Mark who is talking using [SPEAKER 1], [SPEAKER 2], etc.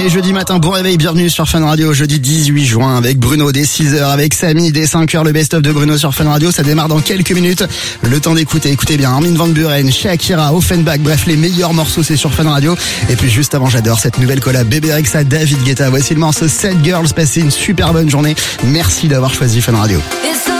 [SPEAKER 1] Allez, jeudi matin, bon réveil, bienvenue sur Fun Radio, jeudi 18 juin avec Bruno dès 6h, avec Samy dès 5h, le best-of de Bruno sur Fun Radio, ça démarre dans quelques minutes. Le temps d'écouter, écoutez bien, Armin van Buuren, Shakira, Offenbach, bref, les meilleurs morceaux c'est sur Fun Radio. Et puis juste avant, j'adore cette nouvelle collab Bébé Rexha, David Guetta. Voici le morceau Sad Girls, passez une super bonne journée. Merci d'avoir choisi Fun Radio.